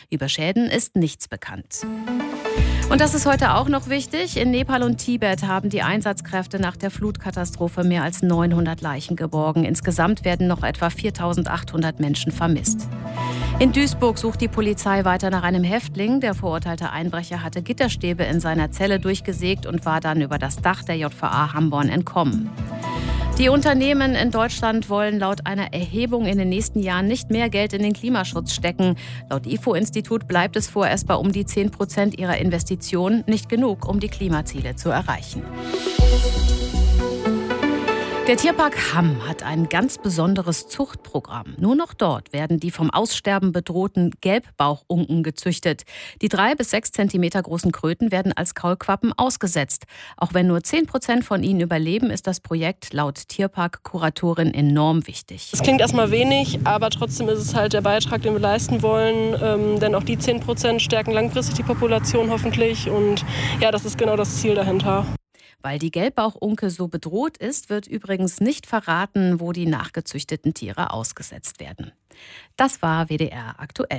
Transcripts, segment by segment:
Über Schäden ist nichts bekannt. Und das ist heute auch noch wichtig. In Nepal und Tibet haben die Einsatzkräfte nach der Flutkatastrophe mehr als 900 Leichen geborgen. Insgesamt werden noch etwa 4.800 Menschen vermisst. In Duisburg sucht die Polizei weiter nach einem Häftling. Der verurteilte Einbrecher hatte Gitterstäbe in seiner Zelle durchgesägt und war dann über das Dach der JVA Hamborn entkommen. Die Unternehmen in Deutschland wollen laut einer Erhebung in den nächsten Jahren nicht mehr Geld in den Klimaschutz stecken. Laut IFO-Institut bleibt es vorerst bei um die 10% ihrer Investitionen, nicht genug, um die Klimaziele zu erreichen. Der Tierpark Hamm hat ein ganz besonderes Zuchtprogramm. Nur noch dort werden die vom Aussterben bedrohten Gelbbauchunken gezüchtet. Die 3 bis 6 Zentimeter großen Kröten werden als Kaulquappen ausgesetzt. Auch wenn nur 10% von ihnen überleben, ist das Projekt laut Tierpark-Kuratorin enorm wichtig. Es klingt erstmal wenig, aber trotzdem ist es halt der Beitrag, den wir leisten wollen. Denn auch die 10% stärken langfristig die Population hoffentlich. Und ja, das ist genau das Ziel dahinter. Weil die Gelbbauchunke so bedroht ist, wird übrigens nicht verraten, wo die nachgezüchteten Tiere ausgesetzt werden. Das war WDR aktuell.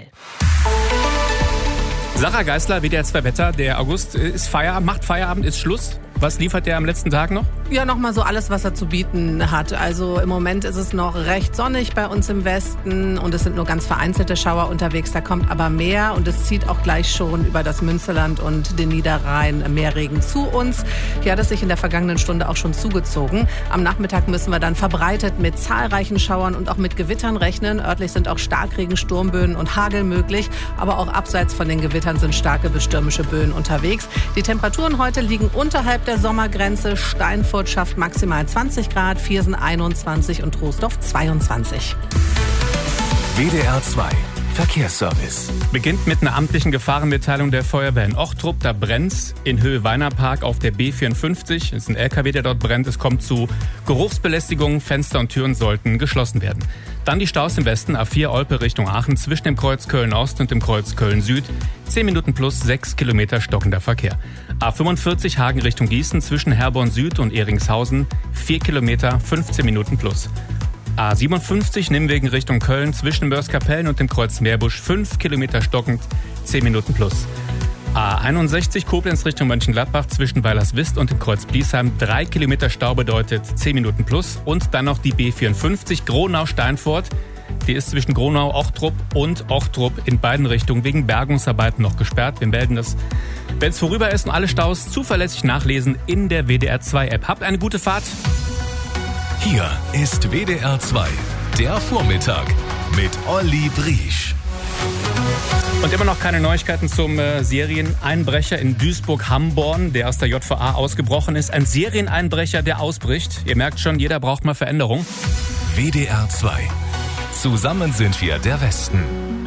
Sarah Geisler, WDR 2 Wetter. Der August ist Feierabend, macht Feierabend, ist Schluss. Was liefert der am letzten Tag noch? Ja, nochmal so alles, was er zu bieten hat. Also im Moment ist es noch recht sonnig bei uns im Westen und es sind nur ganz vereinzelte Schauer unterwegs. Da kommt aber mehr und es zieht auch gleich schon über das Münsterland und den Niederrhein mehr Regen zu uns. Hier hat es sich in der vergangenen Stunde auch schon zugezogen. Am Nachmittag müssen wir dann verbreitet mit zahlreichen Schauern und auch mit Gewittern rechnen. Örtlich sind auch Starkregen, Sturmböen und Hagel möglich. Aber auch abseits von den Gewittern sind starke bis stürmische Böen unterwegs. Die Temperaturen heute liegen unterhalb der Sommergrenze. Steinfurt schafft maximal 20 Grad, Viersen 21 und Troisdorf 22. WDR 2 Verkehrsservice. Beginnt mit einer amtlichen Gefahrenmitteilung der Feuerwehr in Ochtrup. Da brennt's in Höhe Weinerpark auf der B54. Es ist ein LKW, der dort brennt. Es kommt zu Geruchsbelästigungen. Fenster und Türen sollten geschlossen werden. Dann die Staus im Westen, A4 Olpe Richtung Aachen, zwischen dem Kreuz Köln-Ost und dem Kreuz Köln-Süd. 10 Minuten plus 6 Kilometer stockender Verkehr. A45 Hagen Richtung Gießen, zwischen Herborn Süd und Ehringshausen. 4 Kilometer, 15 Minuten plus. A57 Nimwegen Richtung Köln, zwischen Mörs-Kapellen und dem Kreuz Meerbusch. 5 Kilometer stockend, 10 Minuten plus. A61 Koblenz Richtung Mönchengladbach, zwischen Weilerswist und dem Kreuz Bliesheim. 3 Kilometer Stau bedeutet 10 Minuten plus. Und dann noch die B54 Gronau-Steinfurt. Die ist zwischen Gronau, Ochtrup und Ochtrup in beiden Richtungen wegen Bergungsarbeiten noch gesperrt. Wir melden das, wenn es vorüber ist, und alle Staus zuverlässig nachlesen in der WDR 2 App. Habt eine gute Fahrt. Hier ist WDR 2, der Vormittag mit Olli Briesch. Und immer noch keine Neuigkeiten zum Serieneinbrecher in Duisburg-Hamborn, der aus der JVA ausgebrochen ist. Ein Serieneinbrecher, der ausbricht. Ihr merkt schon, jeder braucht mal Veränderung. WDR 2. Zusammen sind wir der Westen.